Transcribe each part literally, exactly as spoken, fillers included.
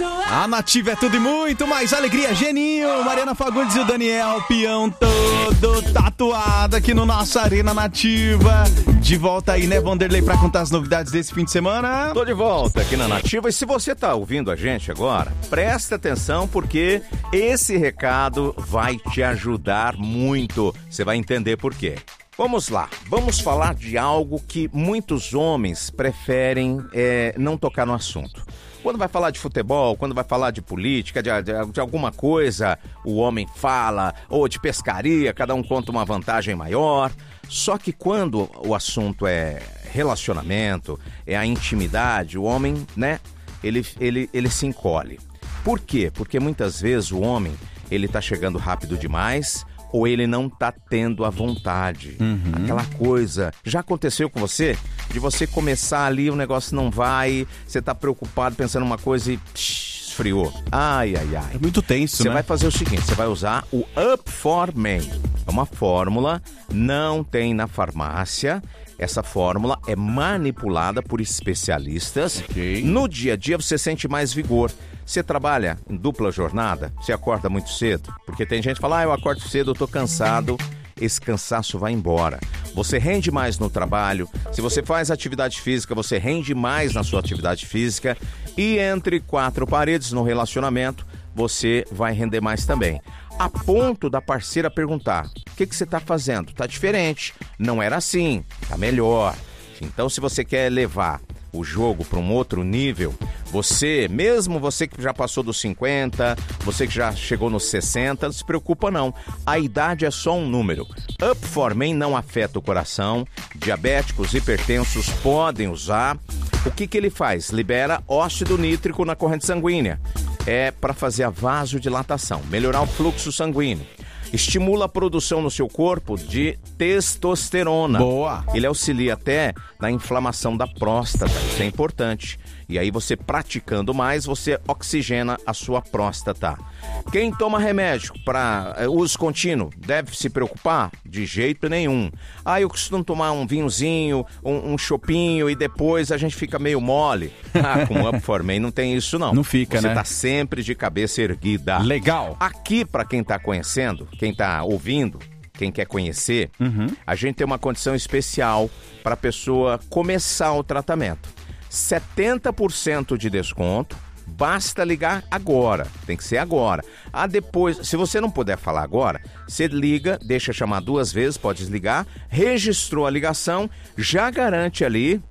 A Nativa é tudo e muito mais alegria. Geninho, Mariana Fagundes e o Daniel Peão, todo tatuado aqui no nosso Arena Nativa. De volta aí, né, Vanderlei, pra contar as novidades desse fim de semana? Tô de volta aqui na Nativa. E se você tá ouvindo a gente agora, presta atenção, porque esse recado vai te ajudar muito. Você vai entender por quê. Vamos lá, vamos falar de algo que muitos homens preferem é, não tocar no assunto. Quando vai falar de futebol, quando vai falar de política, de, de, de alguma coisa, o homem fala, ou de pescaria, cada um conta uma vantagem maior. Só que quando o assunto é relacionamento, é a intimidade, o homem, né, ele, ele, ele se encolhe. Por quê? Porque muitas vezes o homem, ele tá chegando rápido demais, ou ele não tá tendo a vontade. Uhum. Aquela coisa. Já aconteceu com você? De você começar ali, o negócio não vai, você tá preocupado, pensando uma coisa e psh, esfriou. Ai, ai, ai. É muito tenso, Você né? vai fazer o seguinte, você vai usar o Up for Men. É uma fórmula, não tem na farmácia. Essa fórmula é manipulada por especialistas. Okay. No dia a dia você sente mais vigor. Você trabalha em dupla jornada? Você acorda muito cedo? Porque tem gente que fala, ah, eu acordo cedo, eu tô cansado. Esse cansaço vai embora. Você rende mais no trabalho. Se você faz atividade física, você rende mais na sua atividade física. E entre quatro paredes no relacionamento, você vai render mais também. A ponto da parceira perguntar, o que, que você está fazendo? Tá diferente, não era assim, tá melhor. Então, se você quer levar o jogo para um outro nível, você, mesmo você que já passou dos cinquenta, você que já chegou nos sessenta, não se preocupa não. A idade é só um número. Up for Men não afeta o coração, diabéticos, hipertensos podem usar. O que que ele faz? Libera óxido nítrico na corrente sanguínea. É para fazer a vasodilatação, melhorar o fluxo sanguíneo. Estimula a produção no seu corpo de testosterona. Boa! Ele auxilia até na inflamação da próstata, isso é importante. E aí você praticando mais, você oxigena a sua próstata. Quem toma remédio para uso contínuo deve se preocupar? De jeito nenhum. Ah, eu costumo tomar um vinhozinho, um, um chopinho e depois a gente fica meio mole. Ah, com o Up for Men não tem isso não. Não fica, você né? Você tá sempre de cabeça erguida. Legal! Aqui, para quem tá conhecendo, quem tá ouvindo, quem quer conhecer, uhum. a gente tem uma condição especial para a pessoa começar o tratamento. setenta por cento de desconto, basta ligar agora, tem que ser agora. Ah, depois, se você não puder falar agora, você liga, deixa chamar duas vezes, pode desligar, registrou a ligação, já garante ali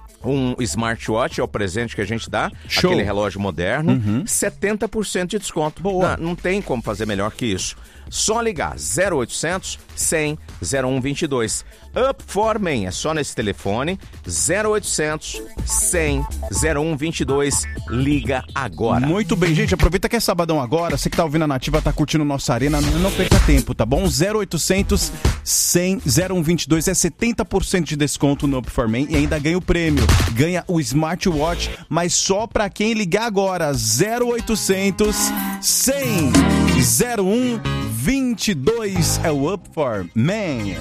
um smartwatch, é o presente que a gente dá, Show. Aquele relógio moderno, uhum. setenta por cento de desconto. Boa. Não, não tem como fazer melhor que isso. Só ligar zero oitocentos, cem, zero um vinte e dois. Up for Men, é só nesse telefone, zero oitocentos, cem, zero um vinte e dois. Liga agora. Muito bem, gente, aproveita que é sabadão agora, você que tá ouvindo a Nativa, tá curtindo nossa Arena, não perca tempo, tá bom? zero oitocentos, cem, zero um vinte e dois é setenta por cento de desconto no Up for Men e ainda ganha o prêmio, ganha o smartwatch, mas só pra quem ligar agora, zero oitocentos, cem, zero um vinte e dois é o Up for Men.